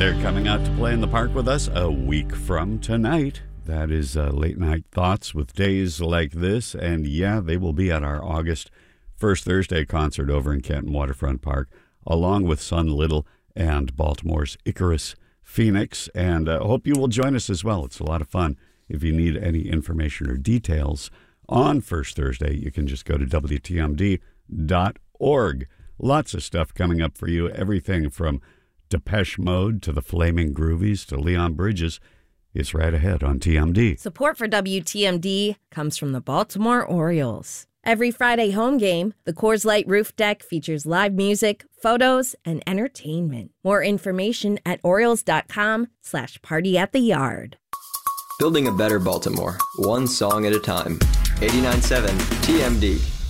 They're coming out to play in the park with us a week from tonight. That is Late Night Thoughts with Days Like This. And yeah, they will be at our August 1st Thursday concert over in Canton Waterfront Park, along with Sun Little and Baltimore's Icarus Phoenix. And I hope you will join us as well. It's a lot of fun. If you need any information or details on First Thursday, you can just go to WTMD.org. Lots of stuff coming up for you. Everything from Depeche Mode to the Flaming Groovies to Leon Bridges. It's right ahead on TMD. Support for WTMD comes from the Baltimore Orioles. Every Friday home game, the Coors Light Roof Deck features live music, photos, and entertainment. More information at Orioles.com/party-at-the-yard. Building a better Baltimore, one song at a time. 89.7 TMD.